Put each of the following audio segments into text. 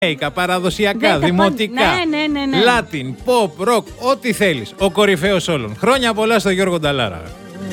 παραδοσιακά, δημοτικά, ναι. Latin, pop, rock, ό,τι θέλεις. Ο κορυφαίος όλων. Χρόνια πολλά στο Γιώργο Νταλάρα.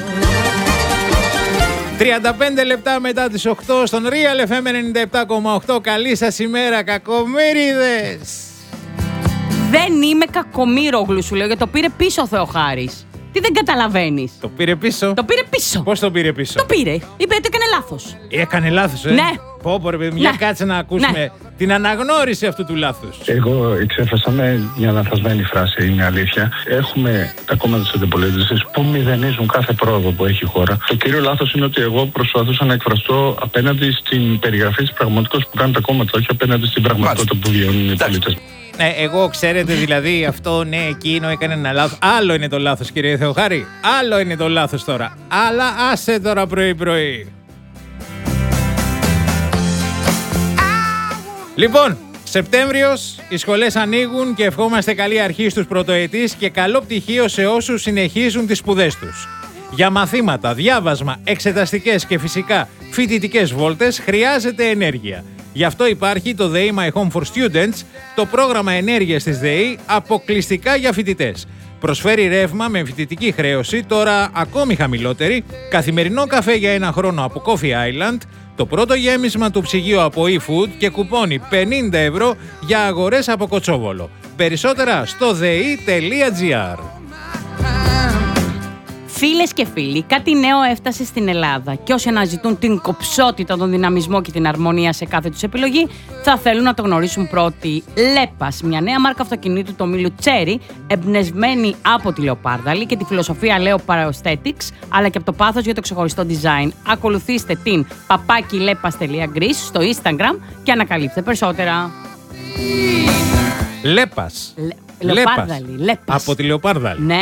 35 λεπτά μετά τις 8 στον Real FM 97,8. Καλή σας ημέρα, κακομοίριδες. Δεν είμαι κακομοίρογλου, σου λέω, γιατί το πήρε πίσω ο Θεοχάρης. Τι δεν καταλαβαίνεις? Το πήρε πίσω. Το πήρε πίσω. Πώς το πήρε πίσω? Το πήρε. Είπε ότι έκανε λάθος. Έκανε λάθος, Ναι. Πω, ρε παιδί, μια κάτσε να ακούσουμε την αναγνώριση αυτού του λάθους. Εγώ εξέφρασα με μια λανθασμένη φράση, είναι αλήθεια. Έχουμε τα κόμματα της αντιπολίτευσης που μηδενίζουν κάθε πρόοδο που έχει η χώρα. Το κύριο λάθος είναι ότι εγώ προσπαθούσα να εκφραστώ απέναντι στην περιγραφή της πραγματικότητας που κάνουν τα κόμματα, όχι απέναντι στην πραγματικότητα που βιώνουν οι πολίτες. Ναι, εγώ ξέρετε δηλαδή αυτό, ναι, εκείνο έκανε ένα λάθος. Άλλο είναι το λάθος, κύριε Θεοχάρη. Άλλο είναι το λάθος τώρα. Αλλά άσε τώρα πρωί-πρωί. Λοιπόν, Σεπτέμβριος, οι σχολές ανοίγουν και ευχόμαστε καλή αρχή στους πρωτοετής και καλό πτυχίο σε όσους συνεχίζουν τις σπουδές τους. Για μαθήματα, διάβασμα, εξεταστικές και φυσικά φοιτητικές βόλτες χρειάζεται ενέργεια. Γι' αυτό υπάρχει το ΔΕΗ My Home for Students, το πρόγραμμα ενέργειας της ΔΕΗ αποκλειστικά για φοιτητές. Προσφέρει ρεύμα με φοιτητική χρέωση, τώρα ακόμη χαμηλότερη, καθημερινό καφέ για ένα χρόνο από Coffee Island, το πρώτο γέμισμα του ψυγείου από eFood και κουπόνι 50 ευρώ για αγορές από Κοτσόβολο. Περισσότερα στο dei.gr. Φίλες και φίλοι, κάτι νέο έφτασε στην Ελλάδα και όσοι αναζητούν την κοψότητα, τον δυναμισμό και την αρμονία σε κάθε τους επιλογή θα θέλουν να το γνωρίσουν πρώτοι. Λέπας, μια νέα μάρκα αυτοκινήτου του ομίλου Cherry, εμπνευσμένη από τη Λεοπάρδαλη και τη φιλοσοφία Leopard Aesthetics, αλλά και από το πάθος για το ξεχωριστό design. Ακολουθήστε την @lepas.greece στο Instagram και ανακαλύψτε περισσότερα. Λέπας. Λεοπάρδαλη. Από τη Λεοπάρδαλη. Ναι.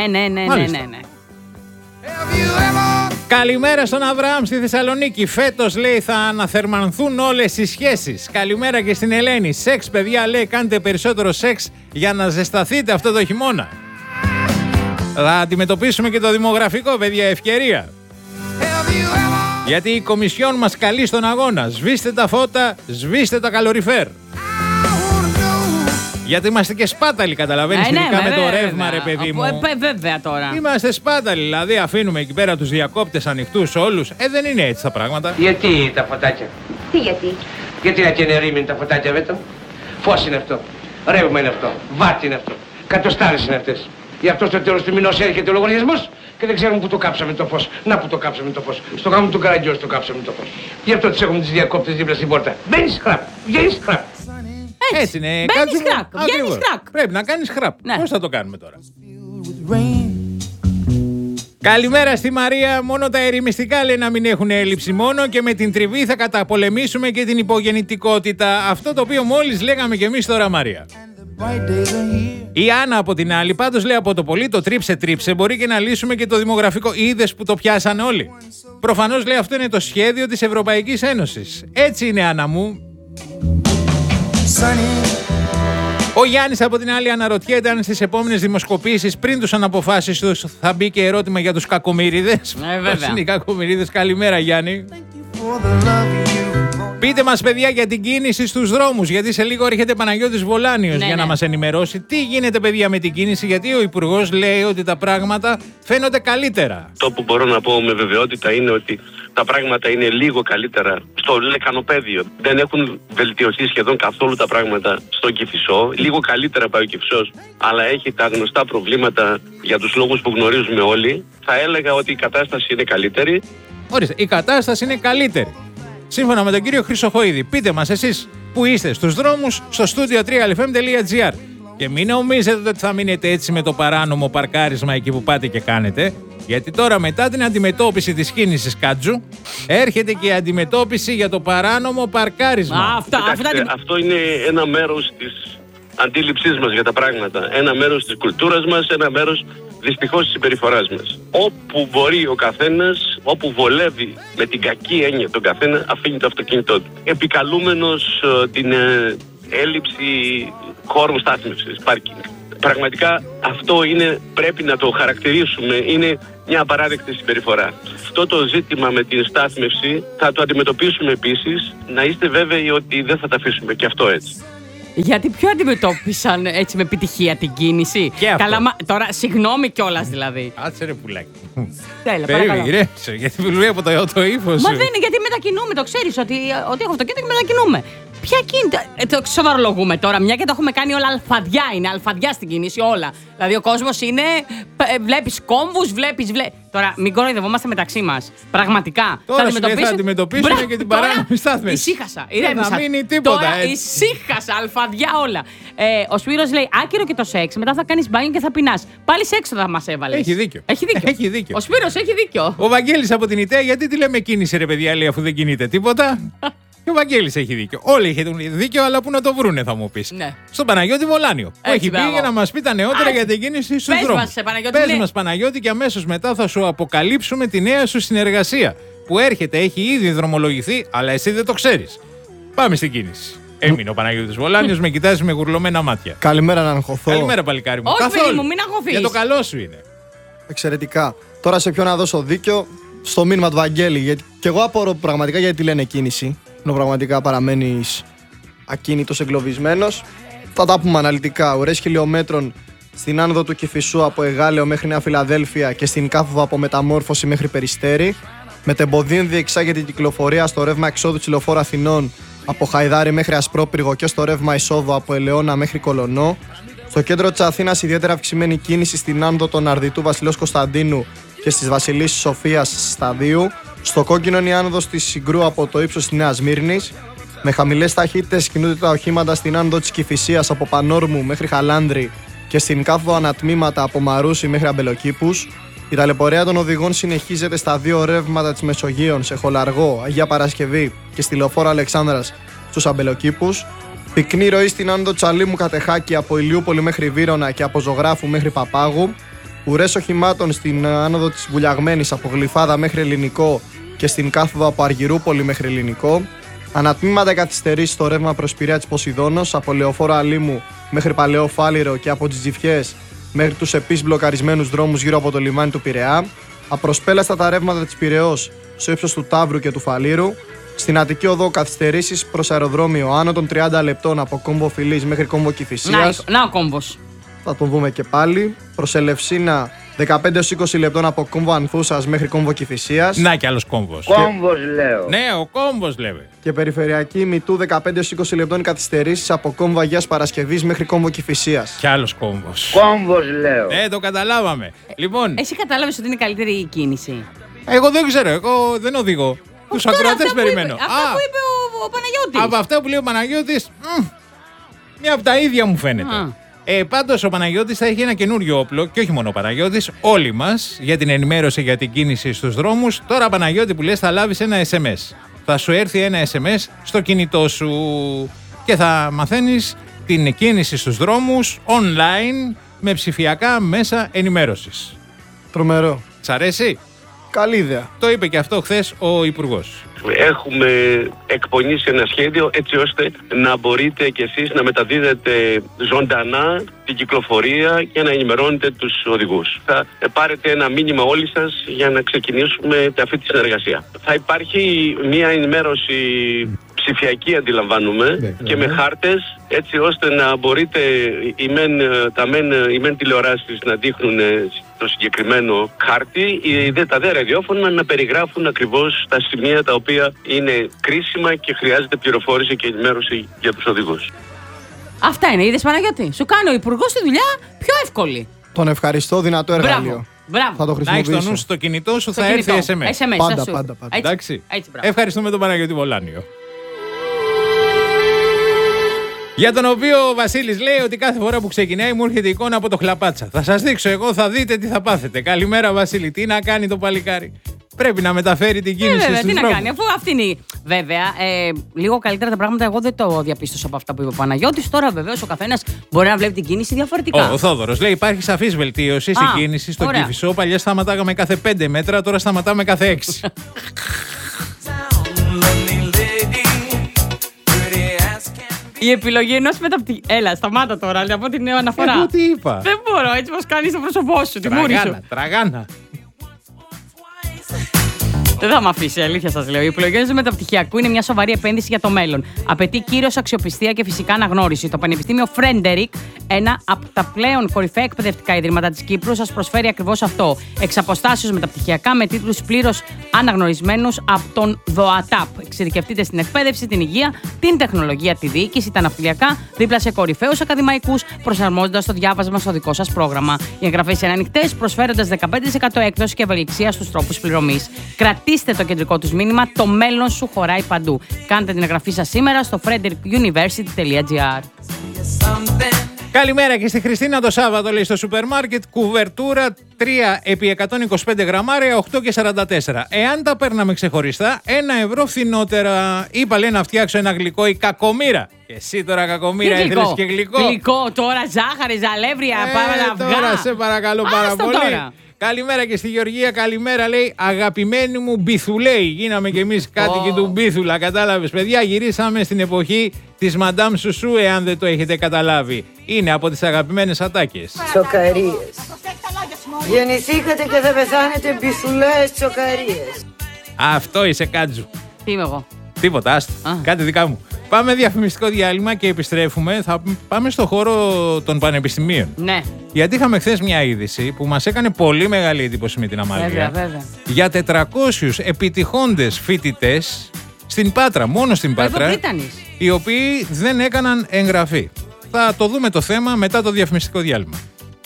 Καλημέρα στον Αβραάμ στη Θεσσαλονίκη. Φέτος, λέει, θα αναθερμανθούν όλες οι σχέσεις. Καλημέρα και στην Ελένη. Σεξ, παιδιά, λέει, κάντε περισσότερο σεξ για να ζεσταθείτε αυτό το χειμώνα. Θα αντιμετωπίσουμε και το δημογραφικό, παιδιά, ευκαιρία. Γιατί η Κομισιόν μας καλεί στον αγώνα. Σβήστε τα φώτα, σβήστε τα καλοριφέρ. Γιατί είμαστε και σπάταλοι, καταλαβαίνεις, ειδικά με το ρεύμα, ρε παιδί μου. Βέβαια τώρα. Είμαστε σπάταλοι, δηλαδή αφήνουμε εκεί πέρα τους διακόπτες ανοιχτούς όλους. Δεν είναι έτσι τα πράγματα. Γιατί τα φωτάκια? Τι γιατί? Γιατί να κενερίμουν τα φωτάκια βέτω? Φως είναι αυτό, ρεύμα είναι αυτό, βάτι είναι αυτό, κατοστάρες είναι αυτές. Γι' αυτό στο τέλος του μηνός έρχεται ο λογαριασμός και δεν ξέρουμε που το κάψαμε το φως. Να που το κάψαμε το φως. Στο γάμο του Καραγκιόζη το κάψαμε το φως. Γι' αυτό τις έχουμε τις διακόπτες δίπλα στην πόρτα. Μπαίνεις χραπ, βγαίνεις χραπ. Έτσι είναι. Μπαίνεις χραπ, βγαίνεις χραπ. Πρέπει να κάνεις χραπ. Ναι. Πώς θα το κάνουμε τώρα? Καλημέρα στη Μαρία. Μόνο τα ερημιστικά, λέει, να μην έχουν έλλειψη μόνο και με την τριβή θα καταπολεμήσουμε και την υπογεννητικότητα. Αυτό το οποίο μόλις λέγαμε κι εμείς τώρα, Μαρία. Η Άννα από την άλλη, πάντως, λέει, από το πολύ το τρίψε μπορεί και να λύσουμε και το δημογραφικό. Είδες που το πιάσανε όλοι? Προφανώς, λέει, αυτό είναι το σχέδιο της Ευρωπαϊκής Ένωσης. Έτσι είναι, Άννα μου. Ο Γιάννης από την άλλη αναρωτιέται αν στις επόμενες δημοσκοπήσεις πριν τους αναποφάσεις τους θα μπει και ερώτημα για τους κακομοίριδες. Βέβαια. Είναι οι κακομοίριδες. Καλημέρα, Γιάννη. Πείτε μας, παιδιά, για την κίνηση στους δρόμους, γιατί σε λίγο έρχεται Παναγιώτης Βολάνιος για να μας ενημερώσει. Τι γίνεται, παιδιά, με την κίνηση, γιατί ο Υπουργός λέει ότι τα πράγματα φαίνονται καλύτερα. Το που μπορώ να πω με βεβαιότητα είναι ότι τα πράγματα είναι λίγο καλύτερα στο λεκανοπέδιο. Δεν έχουν βελτιωθεί σχεδόν καθόλου τα πράγματα στο Κηφισό. Λίγο καλύτερα πάει ο Κηφισός, αλλά έχει τα γνωστά προβλήματα για τους λόγους που γνωρίζουμε όλοι. Θα έλεγα ότι η κατάσταση είναι καλύτερη. Ορίστε, η κατάσταση είναι καλύτερη. Σύμφωνα με τον κύριο Χρυσοχοίδη. Πείτε μας εσείς που είστε στους δρόμους στο studio 3lfm.gr. Και μην νομίζετε ότι θα μείνετε έτσι με το παράνομο παρκάρισμα εκεί που πάτε και κάνετε. Γιατί τώρα, μετά την αντιμετώπιση της κίνησης Κάτζου, έρχεται και η αντιμετώπιση για το παράνομο παρκάρισμα. Αυτό είναι ένα μέρος της αντίληψής μας για τα πράγματα. Ένα μέρος της κουλτούρας μας, ένα μέρος δυστυχώς της συμπεριφοράς μας. Όπου μπορεί ο καθένας, όπου βολεύει με την κακή έννοια τον καθένα, αφήνει το αυτοκίνητό του. Επικαλούμενος την έλλειψη χώρου στάθμευσης, πάρκινγκ. Πραγματικά αυτό πρέπει να το χαρακτηρίσουμε, είναι μια απαράδεκτη συμπεριφορά. Αυτό το ζήτημα με την στάθμευση θα το αντιμετωπίσουμε επίσης, να είστε βέβαιοι ότι δεν θα τα αφήσουμε και αυτό έτσι. Γιατί ποιο αντιμετώπισαν έτσι με επιτυχία την κίνηση. Και αυτό. Καλά, τώρα συγγνώμη κιόλας δηλαδή. Άτσε ρε πουλάκι. Τέλεια, Περίμενε, παρακαλώ. ηρέμησε, γιατί βλέπω το ύφος Μα σου. δεν είναι γιατί μετακινούμε, το ξέρεις ότι έχω αυτοκίνητο και μετακινούμε. Ποια κίνητα. Το σοβαρολογούμε τώρα, μια και το έχουμε κάνει όλα αλφαδιά. Είναι αλφαδιά στην κίνηση όλα. Δηλαδή ο κόσμος είναι. Βλέπεις κόμβους, βλέπεις. Τώρα μην κοροϊδευόμαστε μεταξύ μας. Πραγματικά. Τώρα θα αντιμετωπίσουμε και την παράνομη στάθμη. Ησύχασα. Ηρέμησα. Δεν θα μείνει τίποτα. Τώρα ησύχασα. Αλφαδιά όλα. Ο Σπύρος λέει: άκυρο και το σεξ. Μετά θα κάνεις μπάνιο και θα πεινάς. Πάλι σε έξοδα μας έβαλες. Έχει δίκιο. Έχει δίκιο. Ο Σπύρος έχει δίκιο. Ο Βαγγέλης από την ΙΤΕΑ, γιατί τη λέμε κίνηση ρε παιδιά, λέει, αφού δεν κινείται τίποτα. Και ο Βαγγέλης έχει δίκιο. Όλοι έχουν δίκιο, αλλά πού να το βρούνε, θα μου πεις. Ναι. Στον Παναγιώτη Βολάνιο. Που Έτσι, έχει πει μπράβο. για να μας πει τα νεότερα για την κίνηση στους δρόμους. Πες μας, Παναγιώτη, και αμέσως μετά θα σου αποκαλύψουμε τη νέα σου συνεργασία. Που έρχεται, έχει ήδη δρομολογηθεί, αλλά εσύ δεν το ξέρεις. Πάμε στην κίνηση. Έμεινε ο Παναγιώτης Βολάνιος, με κοιτάζει με γουρλωμένα μάτια. Καλημέρα να αγχωθώ. Καλημέρα, παλικάρι μου. Όχι, Καθόλου. παιδί μου, μην αγχωθείς. Για το καλό σου είναι. Εξαιρετικά. Τώρα σε ποιον να δώσω δίκιο, στο μήνυμα του Βαγγέλη. Γιατί και εγώ απορώ πραγματικά γιατί λένε κίνηση. Ενώ πραγματικά παραμένεις ακίνητος, εγκλωβισμένος. Θα τα πούμε αναλυτικά. Ουρές χιλιόμετρων στην άνοδο του Κηφισού από Εγάλεο μέχρι Νέα Φιλαδέλφια και στην κάθοδο από Μεταμόρφωση μέχρι Περιστέρι. Μετεμποδίων διεξάγεται η κυκλοφορία στο ρεύμα εξόδου της Λεωφόρου Αθηνών από Χαϊδάρι μέχρι Ασπρόπυργο και στο ρεύμα εισόδου από Ελαιώνα μέχρι Κολωνό. Στο κέντρο της Αθήνας ιδιαίτερα αυξημένη κίνηση στην άνοδο των Αρδιτού Βασιλέως Κωνσταντίνου και στις Βασιλίσσης Σοφίας Σταδίου. Στο κόκκινο είναι η άνοδος της Συγκρού από το ύψος της Νέας Μύρνης. Με χαμηλές ταχύτητες κινούνται τα οχήματα στην άνοδο της Κηφισίας από Πανόρμου μέχρι Χαλάνδρη και στην κάθοδο ανατμήματα από Μαρούσι μέχρι Αμπελοκήπους. Η ταλαιπωρία των οδηγών συνεχίζεται στα δύο ρεύματα της Μεσογείων σε Χολαργό, Αγία Παρασκευή και στη Λεωφόρο Αλεξάνδρας στους Αμπελοκήπους. Πυκνή ροή στην άνοδο Τσαλίμου Κατεχάκη από Ηλιούπολη μέχρι Βύρωνα και από Ζωγράφου μέχρι Παπάγου. Ουρές οχημάτων στην άνοδο της Βουλιαγμένης από Γλυφάδα μέχρι Ελληνικό και στην κάθοδο από Αργυρούπολη μέχρι Ελληνικό. Ανατμήματα καθυστερήσεις στο ρεύμα προς Πειραιά της Ποσειδώνος από Λεωφόρο Αλήμου μέχρι Παλαιό Φάληρο και από τις Τζιφιές μέχρι τους επίσης μπλοκαρισμένους δρόμους γύρω από το λιμάνι του Πειραιά. Απροσπέλαστα τα ρεύματα της Πειραιώς στο ύψος του Ταύρου και του Φαλήρου. Στην Αττική Οδό καθυστερήσεις προς αεροδρόμιο άνω των 30 λεπτών από κόμβο Φιλής μέχρι κόμβο Κηφισίας. Να ο κόμβος. Θα τον δούμε και πάλι. Προς Ελευσίνα 15-20 λεπτών από κόμβο Ανθούσας μέχρι κόμβο Κηφισίας. Να κι άλλος κόμβος. Κόμβος λέω. Ναι, ο κόμβος λέμε. Και περιφερειακή Μητού 15-20 λεπτών καθυστερήσεις από κόμβο Αγίας Παρασκευής μέχρι κόμβο Κηφισίας. Κι άλλος κόμβος. Κόμβος λέω. Ναι, το καταλάβαμε. Λοιπόν, Εσύ κατάλαβες ότι είναι καλύτερη η κίνηση. εγώ δεν ξέρω, εγώ δεν οδηγώ. Τους Τώρα ακροατές αυτά που περιμένω. είπε- Αυτά που είπε ο Παναγιώτης. Από αυτά που λέει ο Παναγιώτης, μια από τα ίδια μου φαίνεται. Πάντως ο Παναγιώτης θα έχει ένα καινούριο όπλο, και όχι μόνο ο Παναγιώτης, όλοι μας, για την ενημέρωση για την κίνηση στους δρόμους. Τώρα, Παναγιώτη, που λες, θα λάβεις ένα SMS. Θα σου έρθει ένα SMS στο κινητό σου και θα μαθαίνεις την κίνηση στους δρόμους online με ψηφιακά μέσα ενημέρωσης. Τρομερό. Σ' αρέσει? Καλή ιδέα. Το είπε και αυτό χθες ο Υπουργός. Έχουμε εκπονήσει ένα σχέδιο έτσι ώστε να μπορείτε κι εσείς να μεταδίδετε ζωντανά την κυκλοφορία και να ενημερώνετε τους οδηγούς. Θα πάρετε ένα μήνυμα όλοι σας για να ξεκινήσουμε αυτή τη συνεργασία. Θα υπάρχει μια ενημέρωση ψηφιακή, αντιλαμβάνουμε, και με χάρτες, έτσι ώστε να μπορείτε οι μεν τηλεοράσεις να δείχνουν το συγκεκριμένο χάρτη, τα δε ραδιόφωνα να περιγράφουν ακριβώς τα σημεία τα οποία είναι κρίσιμα και χρειάζεται πληροφόρηση και ενημέρωση για τους οδηγούς. Αυτά είναι, είδες Παναγιώτη. Σου κάνει ο Υπουργός τη δουλειά πιο εύκολη. Τον ευχαριστώ, δυνατό εργαλείο. Μπράβο. Μπράβο. Θα το Να έχεις χρησιμοποιήσω. το νου στο κινητό σου, Στο θα κινητό. έρθει SMS. Πάντα, θα σου- πάντα. Έτσι, Εντάξει. έτσι, μπράβο. Ευχαριστούμε τον Παναγιώτη Βολάνιο. Για τον οποίο ο Βασίλης λέει ότι κάθε φορά που ξεκινάει μου έρχεται εικόνα από το χλαπάτσα. Θα σας δείξω εγώ, θα δείτε τι θα πάθετε. Καλημέρα Βασίλη, τι να κάνει το παλικάρι. Πρέπει να μεταφέρει την κίνηση Βέβαια, στους τι να δρόμους. κάνει, αφού αυτή είναι. Βέβαια, λίγο καλύτερα τα πράγματα εγώ δεν το διαπίστωσα από αυτά που είπε ο Παναγιώτης. Τώρα βεβαίως ο καθένας μπορεί να βλέπει την κίνηση διαφορετικά. Ο Θόδωρος λέει: υπάρχει σαφής βελτίωση στην κίνηση στο ωραία. Κηφισό. Παλιά σταματάγαμε κάθε 5 μέτρα, τώρα σταματάμε κάθε 6. Η επιλογή ενός μεταπτυχίου. Έλα, σταμάτα τώρα, να πω την νέα αναφορά. Εγώ τι είπα. Δεν μπορώ, έτσι πως κάνεις το πρόσωπό σου, τη μούρη σου. Τραγάνα. Δεν θα με αφήσει, αλήθεια σας λέω. Η επιλογή του μεταπτυχιακού είναι μια σοβαρή επένδυση για το μέλλον. Απαιτεί κύριος αξιοπιστία και φυσικά αναγνώριση. Το Πανεπιστήμιο Φρέντερικ, ένα από τα πλέον κορυφαία εκπαιδευτικά ιδρύματα της Κύπρου, σας προσφέρει ακριβώς αυτό. Εξ αποστάσεως μεταπτυχιακά με τίτλους πλήρως αναγνωρισμένους από τον ΔΟΑΤΑΠ. Εξειδικευτείτε στην εκπαίδευση, την υγεία, την τεχνολογία, τη διοίκηση, τα ναυτιλιακά, δίπλα σε κορυφαίους ακαδημαϊκούς, προσαρμόζοντας το διάβασμα στο δικό σας πρόγραμμα. Οι εγγραφές είναι ανοιχτές, προσφέροντας 15% έκδοση και ευελιξία στους τρόπους πληρωμής. Κρατήστε το κεντρικό τους μήνυμα: το μέλλον σου χωράει παντού. Κάντε την εγγραφή σας σήμερα στο frederickuniversity.gr. Καλημέρα και στη Χριστίνα. Το Σάββατο, λέει, στο σούπερ μάρκετ, κουβερτούρα 3x125 γραμμάρια 8,44. Εάν τα παίρναμε ξεχωριστά, 1 € φθηνότερα. Είπα, λέει, να φτιάξω ένα γλυκό, η Κακομοίρα. Και εσύ τώρα, Κακομοίρα, ήθελες και γλυκό. Γλυκό τώρα, ζάχαρη, ζαλεύρια, πάμε να βγάλω. Τώρα σε παρακαλώ πάρα πολύ. Τώρα. Καλημέρα και στη Γεωργία, καλημέρα, λέει, αγαπημένη μου Μπιθουλέη. Γίναμε κι εμείς κάτοικοι του Μπίθουλα, κατάλαβες, παιδιά. Γυρίσαμε στην εποχή της Μαντάμ Σουσού, εάν δεν το έχετε καταλάβει. Είναι από τις αγαπημένες ατάκες. Τσοκαρίες. Γεννηθήκατε και θα πεθάνετε μπιθουλές τσοκαρίες. Αυτό είσαι, Κάτζου. Τι είμαι εγώ. Τίποτα, άστο. Κάτι δικά μου. Πάμε διαφημιστικό διάλειμμα και επιστρέφουμε. Θα πάμε στο χώρο των πανεπιστημίων. Ναι. Γιατί είχαμε χθες μια είδηση που μας έκανε πολύ μεγάλη εντύπωση με την Αμαλία. Βέβαια. Για 400 επιτυχώντες φοιτητές στην Πάτρα, μόνο στην Πάτρα, οι οποίοι δεν έκαναν εγγραφή. Θα το δούμε το θέμα μετά το διαφημιστικό διάλειμμα.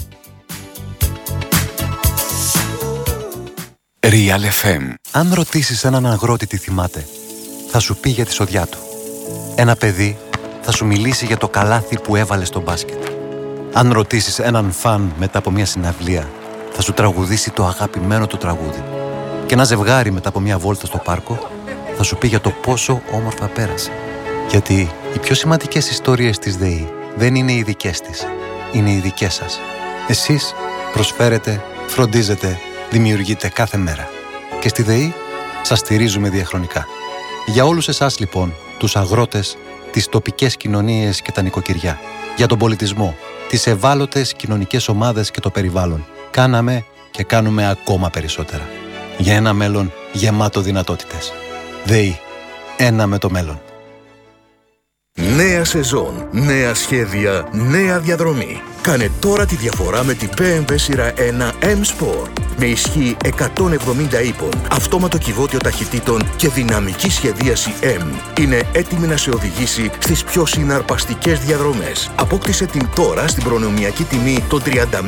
Real FM. Αν ρωτήσεις έναν αγρότη τι θυμάται, θα σου πει για τη σοδιά του. Ένα παιδί θα σου μιλήσει για το καλάθι που έβαλε στο μπάσκετ. Αν ρωτήσεις έναν φαν μετά από μια συναυλία, θα σου τραγουδήσει το αγαπημένο του τραγούδι. Και ένα ζευγάρι μετά από μια βόλτα στο πάρκο θα σου πει για το πόσο όμορφα πέρασε. Γιατί οι πιο σημαντικές ιστορίες της ΔΕΗ δεν είναι οι δικές της, είναι οι δικές σας. Εσείς προσφέρετε, φροντίζετε, δημιουργείτε κάθε μέρα. Και στη ΔΕΗ σας στηρίζουμε διαχρονικά. Για όλους εσάς λοιπόν, τους αγρότες, τις τοπικές κοινωνίες και τα νοικοκυριά, για τον πολιτισμό, τις ευάλωτες κοινωνικές ομάδες και το περιβάλλον, κάναμε και κάνουμε ακόμα περισσότερα. Για ένα μέλλον γεμάτο δυνατότητες. ΔΕΗ. Ένα με το μέλλον. Νέα σεζόν, νέα σχέδια, νέα διαδρομή. Κάνε τώρα τη διαφορά με την BMW σειρά 1 M-Sport. Με ισχύ 170 ύπων, αυτόματο κυβότιο ταχυτήτων και δυναμική σχεδίαση M. Είναι έτοιμη να σε οδηγήσει στις πιο συναρπαστικές διαδρομές. Απόκτησε την τώρα στην προνομιακή τιμή των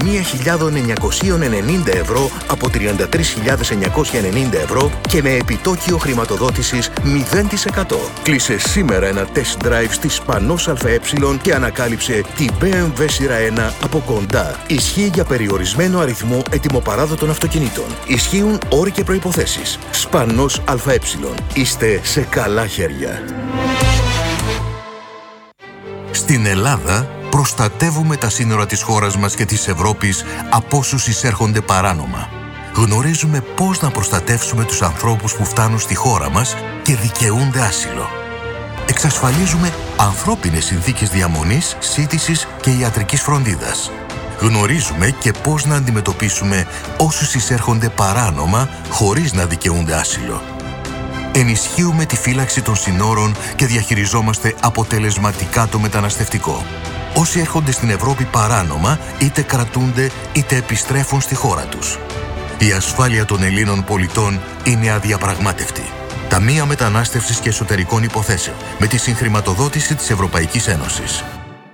31.990 ευρώ από 33.990 ευρώ και με επιτόκιο χρηματοδότησης 0%. Κλείσε σήμερα ένα test drive στη Σπανός ΑΕ και ανακάλυψε την BMW σειρά 1 από κοντά. Ισχύει για περιορισμένο αριθμό ετοιμοπαράδοτων αυτοκινήτων. Ισχύουν όροι και προϋποθέσεις. Σπανός ΑΕ. Είστε σε καλά χέρια. Στην Ελλάδα προστατεύουμε τα σύνορα της χώρας μας και της Ευρώπης από όσους εισέρχονται παράνομα. Γνωρίζουμε πώς να προστατεύσουμε τους ανθρώπους που φτάνουν στη χώρα μας και δικαιούνται άσυλο. Εξασφαλίζουμε ανθρώπινες συνθήκες διαμονής, σύντησης και ιατρικής φροντίδας. Γνωρίζουμε και πώς να αντιμετωπίσουμε όσους εισέρχονται παράνομα χωρίς να δικαιούνται άσυλο. Ενισχύουμε τη φύλαξη των συνόρων και διαχειριζόμαστε αποτελεσματικά το μεταναστευτικό. Όσοι έρχονται στην Ευρώπη παράνομα είτε κρατούνται είτε επιστρέφουν στη χώρα τους. Η ασφάλεια των Ελλήνων πολιτών είναι αδιαπραγμάτευτη. Ταμεία Μετανάστευσης και Εσωτερικών Υποθέσεων με τη συγχρηματοδότηση της Ευρωπαϊκής Ένωσης.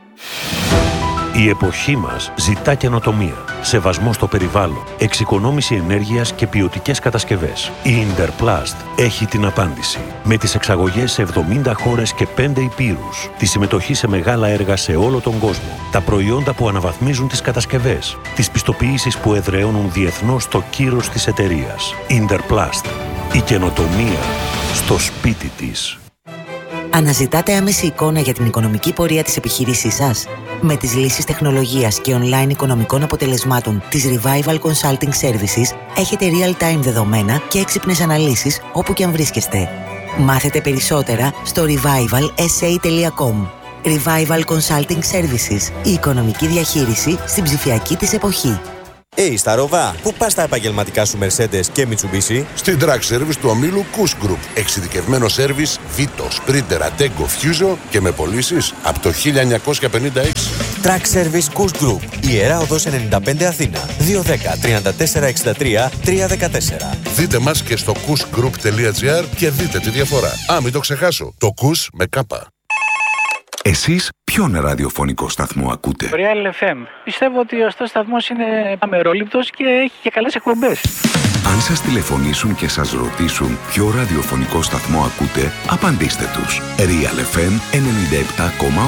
Η εποχή μας ζητά καινοτομία, σεβασμό στο περιβάλλον, εξοικονόμηση ενέργειας και ποιοτικές κατασκευές. Η Interplast έχει την απάντηση. Με τις εξαγωγές σε 70 χώρες και 5 υπήρους, τη συμμετοχή σε μεγάλα έργα σε όλο τον κόσμο, τα προϊόντα που αναβαθμίζουν τις κατασκευές, τις πιστοποιήσεις που εδραιώνουν διεθνώς το κύρος της εταιρείας. Interplast. Η καινοτομία στο σπίτι της. Αναζητάτε άμεση εικόνα για την οικονομική πορεία της επιχείρησής σας? Με τις λύσεις τεχνολογίας και online οικονομικών αποτελεσμάτων της Revival Consulting Services έχετε real-time δεδομένα και έξυπνες αναλύσεις όπου και αν βρίσκεστε. Μάθετε περισσότερα στο revivalsa.com. Revival Consulting Services. Η οικονομική διαχείριση στην ψηφιακή της εποχή. Στα Ροβά, πού πας τα επαγγελματικά σου Mercedes και Mitsubishi? Στην Track Service του ομίλου Kuss Group. Εξειδικευμένο σέρβις Vito, Sprinter, Attego, Fuso και με πωλήσεις από το 1956. Track Service Kuss Group. Ιερά Οδός 95 Αθήνα. 210-3463-314. Δείτε μας και στο kussgroup.gr και δείτε τη διαφορά. Μην το ξεχάσω. Το Kuss με κάπα. Εσείς ποιον ραδιοφωνικό σταθμό ακούτε? Real FM. Πιστεύω ότι ο σταθμός είναι αμερόληπτος και έχει και καλές εκπομπές. Αν σας τηλεφωνήσουν και σας ρωτήσουν ποιο ραδιοφωνικό σταθμό ακούτε, απαντήστε τους. Real FM 97,8.